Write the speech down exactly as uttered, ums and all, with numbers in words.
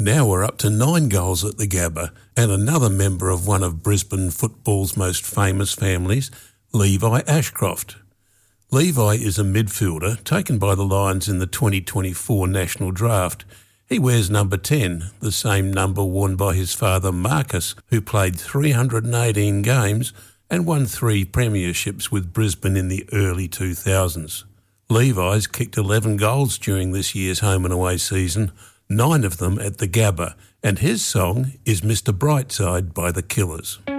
Now we're up to nine goals at the Gabba, and another member of one of Brisbane football's most famous families, Levi Ashcroft. Levi is a midfielder taken by the Lions in the twenty twenty-four National Draft. He wears number ten, the same number worn by his father Marcus, who played three hundred eighteen games and won three premierships with Brisbane in the early two thousands. Levi's kicked eleven goals during this year's home and away season, nine of them at the Gabba, and his song is Mister Brightside by the Killers.